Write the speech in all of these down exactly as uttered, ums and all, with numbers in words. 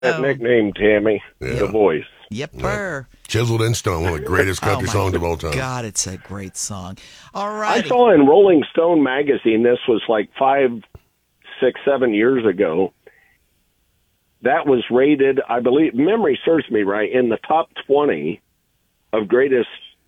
that nickname, Tammy. Yeah. The voice. Yep, yeah. Chiseled in stone, one of the greatest country oh songs of all time. God, it's a great song. All right. I saw in Rolling Stone magazine, this was like five, six, seven years ago. That was rated, I believe, memory serves me right, in the top twenty of greatest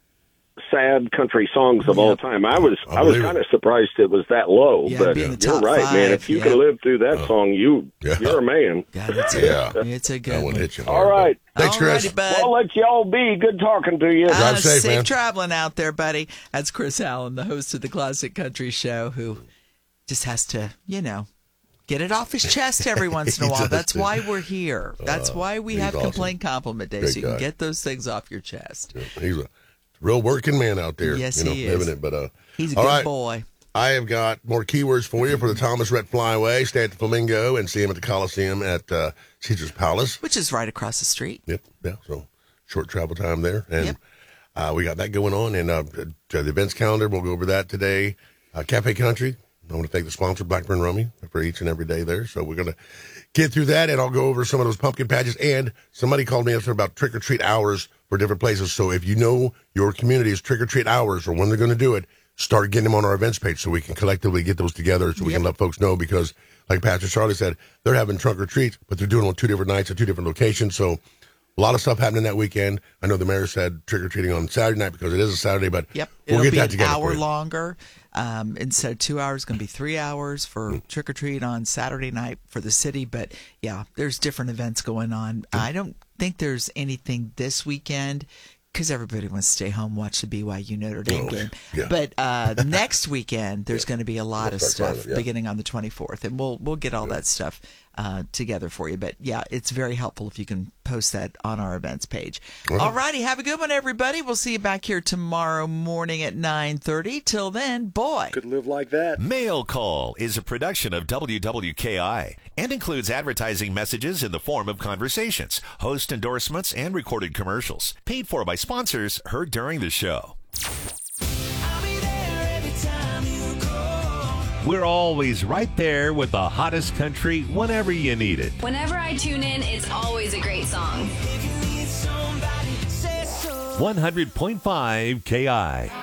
sad country songs of yep. all time. I was I, I was kind of surprised it was that low, yeah, but you're right, five, man. If you yeah. can live through that uh, song, you yeah. you're a man. God, it's a, yeah, it's a good one. Hit you hard, all right, thanks, Chris. Alrighty, bud. Well, I'll let y'all be. Good talking to you. Uh, Drive safe, safe man. traveling out there, buddy. That's Chris Allen, the host of the Classic Country Show, who just has to, you know, get it off his chest every once in a while. That's why we're here. That's uh, why we have awesome. Complaint Compliment Day, Great so you guy. Can get those things off your chest. Yeah, he's a real working man out there. Yes, you know, he is. Living it, but, uh, he's a all good right. boy. I have got more keywords for you for the Thomas Rhett Flyaway. Stay at the Flamingo and see him at the Coliseum at uh, Caesar's Palace. Which is right across the street. Yep, yeah, so short travel time there. And yep. uh, we got that going on. And uh, the events calendar, we'll go over that today. Uh, Cafe Country, I want to thank the sponsor, Blackburn Rummy, for each and every day there. So we're going to get through that, and I'll go over some of those pumpkin patches. And somebody called me yesterday about trick-or-treat hours for different places. So if you know your community's trick-or-treat hours or when they're going to do it, start getting them on our events page so we can collectively get those together so we yep. can let folks know. Because, like Pastor Charlie said, they're having trunk-or-treats, but they're doing it on two different nights at two different locations. So a lot of stuff happening that weekend. I know the mayor said trick-or-treating on Saturday night because it is a Saturday, but yep. we'll It'll get be that an together. Hour longer. Um, instead of two hours, going to be three hours for mm. trick-or-treat on Saturday night for the city. But, yeah, there's different events going on. Mm. I don't think there's anything this weekend because everybody wants to stay home, watch the B Y U Notre Dame oh, game. Yeah. But uh, next weekend, there's yeah. going to be a lot we'll of stuff it, yeah. beginning on the twenty-fourth. And we'll we'll get all yeah. that stuff uh, together for you. But, yeah, it's very helpful if you can post that on our events page. Right. All righty. Have a good one, everybody. We'll see you back here tomorrow morning at nine thirty. Till then, boy. Could live like that. Mail Call is a production of W W K I and includes advertising messages in the form of conversations, host endorsements, and recorded commercials. Paid for by sponsors heard during the show. We're always right there with the hottest country whenever you need it. Whenever I tune in, it's always a great song. one hundred point five K I.